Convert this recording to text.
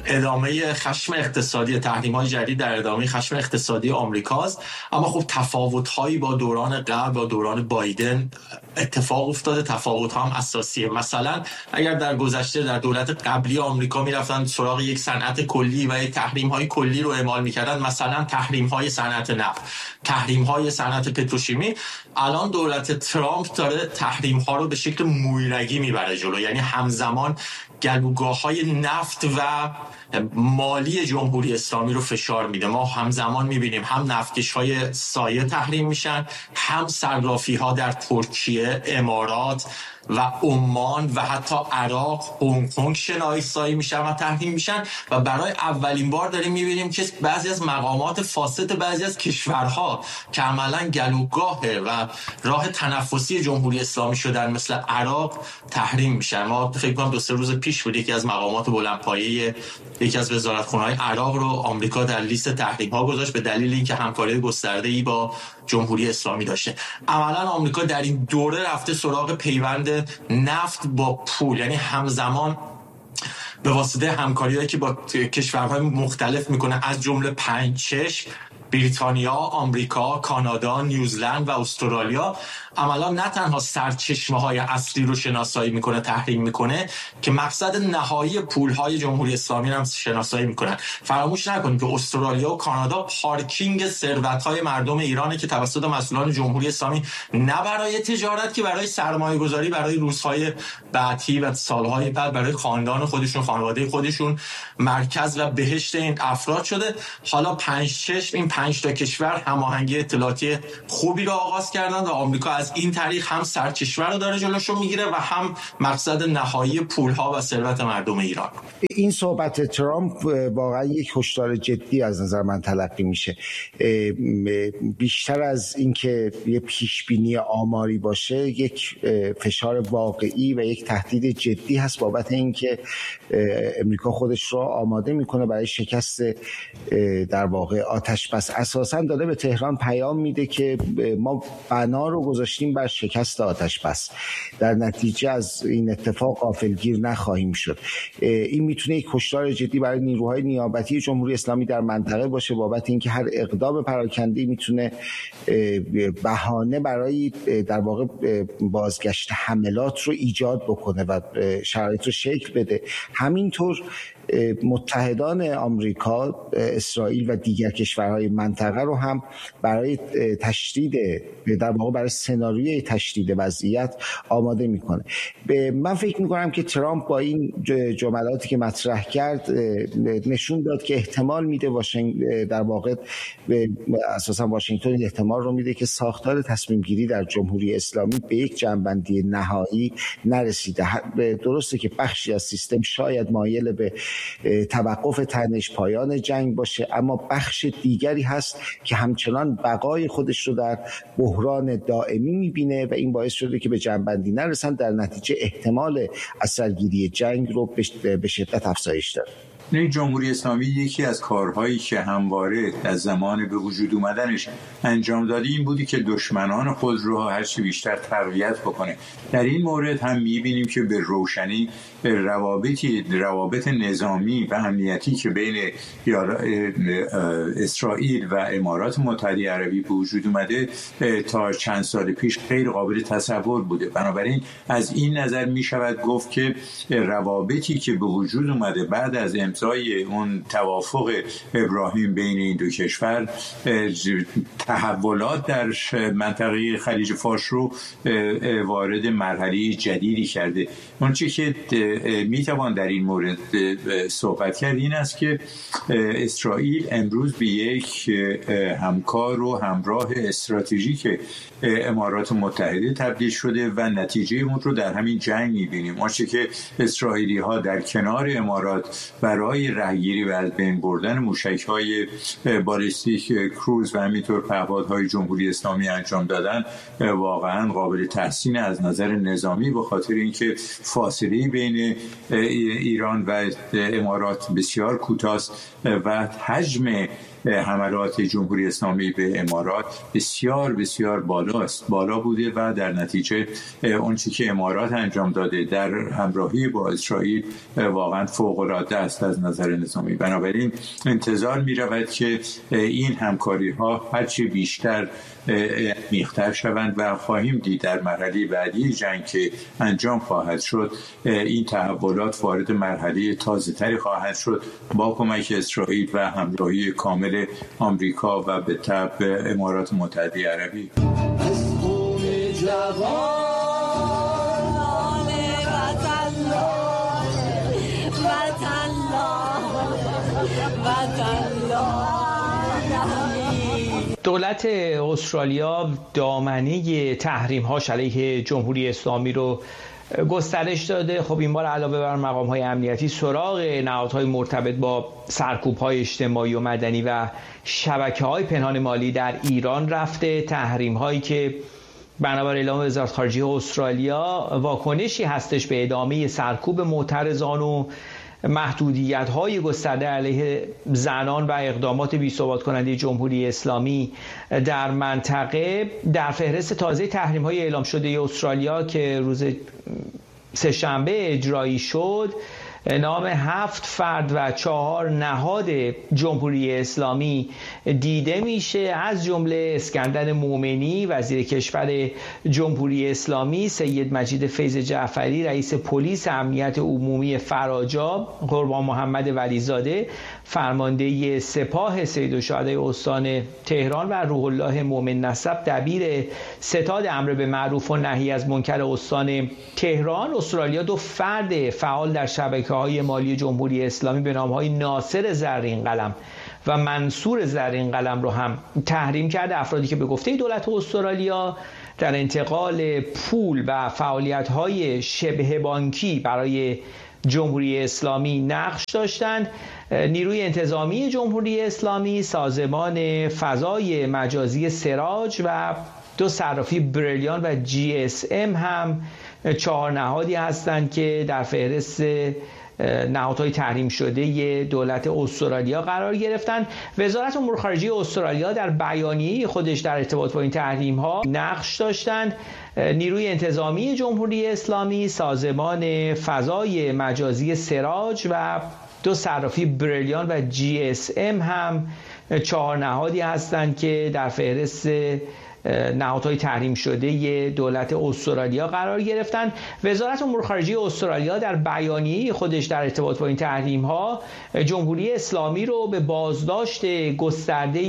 ادامه خشم اقتصادی، تحریم‌های جدید در ادامه خشم اقتصادی آمریکاست. اما خب تفاوت‌هایی با دوران قبل، با دوران بایدن اتفاق افتاده. تفاوت‌ها هم اساسیه. مثلا اگر در گذشته در دولت قبلی آمریکا می‌رفتن سراغ یک صنعت کلی و یک تحریم‌های کلی رو اعمال می‌کردن، مثلا تحریم‌های صنعت نفت، تحریم‌های صنعت پتروشیمی، الان دولت ترامپ داره تحریم‌ها رو به شکل مویرگی میبره جلو. یعنی همزمان گلوگاه‌های نفت و مالی جمهوری اسلامی رو فشار میده. ما همزمان میبینیم هم نفتکش‌های سایه تحریم میشن، هم صرافی‌ها در ترکیه، امارات و عمان و حتی عراق، هنگ کنگ شناسایی میشن و تحریم میشن. و برای اولین بار داریم میبینیم که بعضی از مقامات فاسد بعضی از کشورها که عملاً گلوگاه و راه تنفسی جمهوری اسلامی شدن، مثل عراق، تحریم میشن. ما فکر کنم 2-3 روز پیش بود یکی از مقامات بلندپایه یکی از وزارتخونه‌های عراق رو آمریکا در لیست تحریم‌ها گذاشت به دلیل اینکه همکاری گسترده‌ای با جمهوری اسلامی داشته. عملاً آمریکا در این دوره رفته سراغ پیوند نفت با پول، یعنی همزمان به واسطه همکاری‌هایی که با کشورهای مختلف میکنه، از جمله 5-6 بریتانیا، آمریکا، کانادا، نیوزلند و استرالیا، عملا نه تنها سرچشمه‌های اصلی رو شناسایی میکنه، تحریم میکنه، که مقصد نهایی پول‌های جمهوری اسلامی رو هم شناسایی میکنن. فراموش نکنید که استرالیا و کانادا پارکینگ ثروت‌های مردم ایرانه که توسط مسئولان جمهوری اسلامی نه برای تجارت که برای سرمایه‌گذاری برای روزهای بعدی و سالهای بعد برای خاندان خودشون، خانواده خودشون مرکز و بهشت این افراد شده. حالا 5-6 این 5 تا کشور هماهنگی اطلاعاتی خوبی رو آغاز کردن و آمریکا از این طریق هم سرچشمه رو داره جلوشو میگیره و هم مقصد نهایی پولها و ثروت مردم ایران. این صحبت ترامپ واقعا یک هشدار جدی از نظر من تلقی میشه. بیشتر از اینکه یه پیشبینی آماری باشه، یک فشار واقعی و یک تهدید جدی هست بابت اینکه امریکا خودش رو آماده میکنه برای شکست در واقع آتش بس. اساسا داره به تهران پیام میده که ما بنا رو گذاشتیم بر شکست آتش بس، در نتیجه از این اتفاق غافلگیر نخواهیم شد. این میتونه یک هشدار جدی برای نیروهای نیابتی جمهوری اسلامی در منطقه باشه بابت اینکه هر اقدام پراکنده میتونه بهانه برای در واقع بازگشت حملات رو ایجاد بکنه و شرایط رو شکل بده. همینطور متحدان آمریکا، اسرائیل و دیگر کشورهای منطقه رو هم برای تشدید، در واقع برای سناریوی تشدید وضعیت آماده میکنه. من فکر میکنم که ترامپ با این جملاتی که مطرح کرد نشون داد که احتمال میده در واقع اساسا واشنگتن احتمال رو میده که ساختار تصمیم گیری در جمهوری اسلامی به یک جنبندی نهایی نرسیده. درسته که بخشی از سیستم شاید مایل به توقف تنش، پایان جنگ باشه، اما بخش دیگری هست که همچنان بقای خودش رو در بحران دائمی میبینه و این باعث شده که به جنبندی نرسن، در نتیجه احتمال اثرگیری جنگ رو به شدت افزایش داره. جمهوری اسلامی یکی از کارهایی که همواره از زمان به وجود اومدنش انجام داده این بودی که دشمنان خود رو هرچی بیشتر تقویت بکنه. در این مورد هم می‌بینیم که به روشنی روابط نظامی و امنیتی که بین اسرائیل و امارات متحده عربی به وجود اومده تا چند سال پیش غیر قابل تصور بوده. بنابراین از این نظر می‌شود گفت که روابطی که به وجود اومده بعد از امضای اون توافق ابراهیم بین این دو کشور، تحولات در منطقه خلیج فارس رو وارد مرحله جدیدی کرده. اون چیزی که میتوان در این مورد صحبت کرد این است که اسرائیل امروز به یک همکار و همراه استراتژیک امارات متحده تبدیل شده و نتیجه اون رو در همین جنگ می‌بینیم. آنچه که اسرائیلی ها در کنار امارات برای رهگیری و از بین بردن موشک‌های بالستیک کروز و همینطور پهپادهای جمهوری اسلامی انجام دادن واقعا قابل تحسین از نظر نظامی، به خاطر اینکه فاصله بین ایران و امارات بسیار کوتاست و حجم حملات جمهوری اسلامی به امارات بسیار بسیار بالا بوده و در نتیجه اون چیزی که امارات انجام داده در همراهی با اسرائیل واقعا فوق العاده است از از نظر نظامی. بنابراین انتظار می رود که این همکاری ها هرچی بیشتر عمیق‌تر شوند و خواهیم دید در مرحله بعدی جنگ که انجام خواهد شد این تحولات وارد مرحله تازه‌تری خواهد شد با کمک اسرائیل و همراهی کامل آمریکا و به تبع امارات متحده عربی. دولت استرالیا دامنه تحریم‌هاش علیه جمهوری اسلامی رو گسترش داده. خب این بار علاوه بر مقام‌های امنیتی سراغ نهادهای مرتبط با سرکوب‌های اجتماعی و مدنی و شبکه‌های پنهان مالی در ایران رفته. تحریم‌هایی که بنابر اعلام وزارت خارجه استرالیا واکنشی هستش به ادامه سرکوب معترضان و محدودیت‌های گسترده علیه زنان و اقدامات بی‌ثبات کننده جمهوری اسلامی در منطقه. در فهرست تازه تحریم‌های اعلام شده استرالیا که روز سه‌شنبه اجرایی شد نام 7 فرد و 4 نهاد جمهوری اسلامی دیده میشه، از جمله اسکندر مومنی وزیر کشور جمهوری اسلامی، سید مجید فیض جعفری رئیس پلیس امنیت عمومی فراجاب، قربان محمد ولیزاده فرمانده سپاه سید الشهدای استان تهران و روح الله مومن نسب دبیر ستاد امر به معروف و نهی از منکر استان تهران. استرالیا 2 فرد فعال در شبکه‌های مالی جمهوری اسلامی به نام‌های ناصر زرین قلم و منصور زرین قلم رو هم تحریم کرده. افرادی که به گفته دولت استرالیا در انتقال پول و فعالیت‌های شبه بانکی برای جمهوری اسلامی نقش داشتند. نیروی انتظامی جمهوری اسلامی، سازمان فضای مجازی سراج و 2 صرافی بریلیان و GSM هم 4 نهادی هستند که در فهرست نهادهای تحریم شده دولت استرالیا قرار گرفتند. وزارت امور خارجه استرالیا در بیانیه خودش در ارتباط با این تحریم‌ها نقش داشتند. نیروی انتظامی جمهوری اسلامی، سازمان فضای مجازی سراج و 2 صرافی بریلیان و GSM هم 4 نهادی هستند که در فهرست نهادهای تحریم شده دولت استرالیا قرار گرفتند. وزارت امور خارجه استرالیا در بیانیه خودش در ارتباط با این تحریم‌ها جمهوری اسلامی رو به بازداشت گسترده